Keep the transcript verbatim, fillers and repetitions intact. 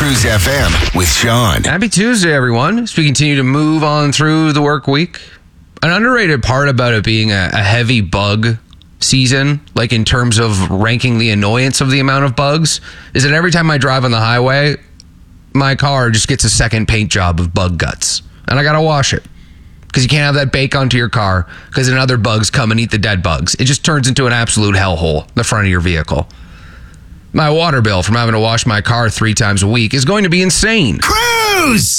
Cruise F M with Sean. Happy Tuesday, everyone. As we continue to move on through the work week. An underrated part about it being a, a heavy bug season, like in terms of ranking the annoyance of the amount of bugs, is that every time I drive on the highway, my car just gets a second paint job of bug guts. And I gotta wash it. Because you can't have that bake onto your car because then other bugs come and eat the dead bugs. It just turns into an absolute hellhole in the front of your vehicle. My water bill from having to wash my car three times a week is going to be insane. Cruise!